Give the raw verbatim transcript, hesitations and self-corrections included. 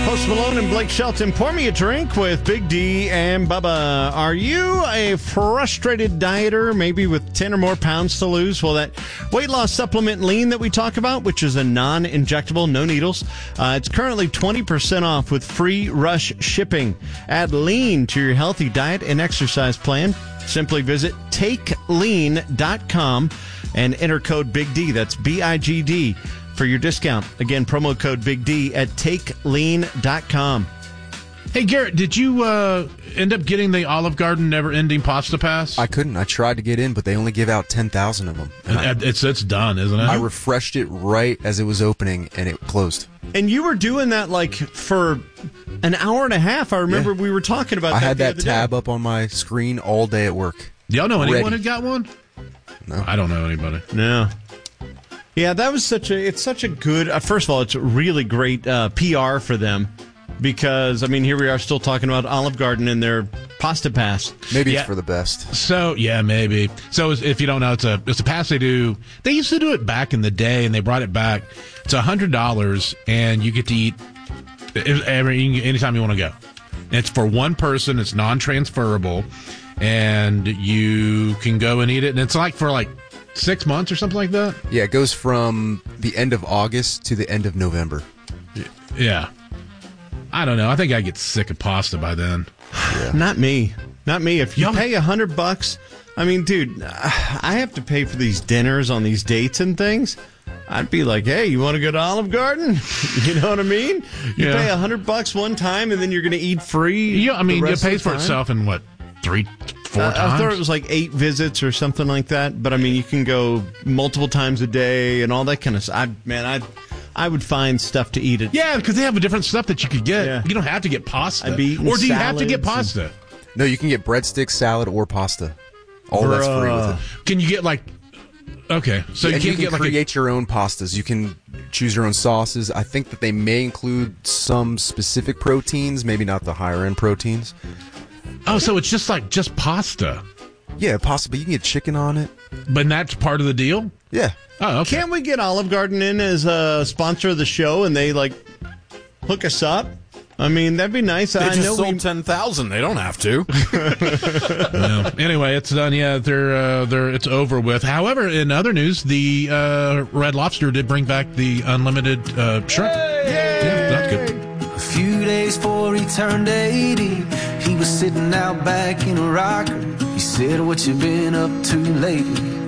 Post Malone and Blake Shelton, pour me a drink with Big D and Bubba. Are you a frustrated dieter, maybe with ten or more pounds to lose? Well, that weight loss supplement Lean that we talk about, which is a non-injectable, no needles, uh, it's currently twenty percent off with free rush shipping. Add Lean to your healthy diet and exercise plan. Simply visit take lean dot com and enter code Big D. That's B I G D. For your discount. Again, promo code Big D at take lean dot com. Hey, Garrett, did you uh, end up getting the Olive Garden never-ending pasta pass? I couldn't. I tried to get in, but they only give out ten thousand of them. And I, it's it's done, isn't it? I refreshed it right as it was opening, and it closed. And you were doing that like for an hour and a half. I remember yeah. we were talking about I that had the that other tab day. up on my screen all day at work. Do y'all know anyone Ready. who got one? No. I don't know anybody. No. Yeah, that was such a, it's such a good, uh, first of all, it's really great uh, P R for them because, I mean, here we are still talking about Olive Garden and their pasta pass. Maybe Yeah. it's for the best. So, yeah, maybe. So, if you don't know, it's a it's a pass they do. They used to do it back in the day, and they brought it back. It's one hundred dollars, and you get to eat every anytime you want to go. And it's for one person. It's non-transferable, and you can go and eat it. And it's like for like six months or something like that. Yeah, it goes from the end of August to the end of November. Yeah. I don't know. I think I get sick of pasta by then. Yeah. Not me. Not me. If you Y'all- pay a hundred bucks, I mean, dude, I have to pay for these dinners on these dates and things. I'd be like, hey, you want to go to Olive Garden? You know what I mean? You Yeah. pay a hundred bucks one time, and then you're going to eat free. Yeah, I mean, the it rest of pays the for time? itself in what, three, four Uh, times? I thought it was like eight visits or something like that. But I mean, you can go multiple times a day and all that kind of stuff. I, man, I, I would find stuff to eat at. Yeah, because they have a different stuff that you could get. Yeah. You don't have to get pasta. I'd be eating or do you have to get salads pasta? No, you can get breadsticks, salad, or pasta. All that's free with it. Can you get like? Okay, so and you you can't can get like create your own pastas. You can choose your own sauces. I think that they may include some specific proteins, maybe not the higher end proteins. a. Oh, so it's just like just pasta, Yeah, possibly you can get chicken on it. but that's part of the deal. Yeah. Oh, okay. Can't we get Olive Garden in as a sponsor of the show and they like hook us up? I mean, that'd be nice. They I just know sold we, ten thousand. They don't have to. Yeah. Anyway, it's done. Yeah, they're uh, they're it's over with. However, in other news, the uh, Red Lobster did bring back the unlimited uh, shrimp. Yeah, that's good. A few days before he turned eighty, he was sitting out back in a rocker. He said, what you been up to lately?